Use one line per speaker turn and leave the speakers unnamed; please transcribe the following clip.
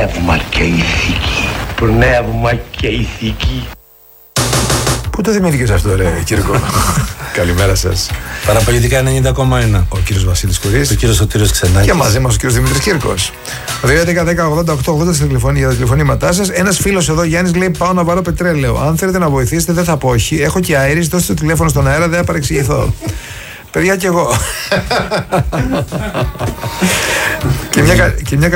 πνεύμα και ηθική. Πνεύμα και ηθική.
Πού το θυμήθηκες αυτό, ρε Κύρκο? Καλημέρα σας.
Παραπολιτικά 90,1.
Ο κύριος Βασίλης Κουρής.
Ο κύριος Σωτήριος Ξενάκης.
Και μαζί μας ο κύριος Δημήτρης Κύρκος. 2.11.10.80.880 στα για τα τηλεφωνήματά σας. Ένας φίλος εδώ, Γιάννης, λέει: πάω να βάλω πετρέλαιο. Αν θέλετε να βοηθήσετε, δεν θα πω όχι. Έχω και αέρις, δώστε το τηλέφωνο στον αέρα, δεν θα παρεξηγηθώ. Παιδιά, κι εγώ. Και μια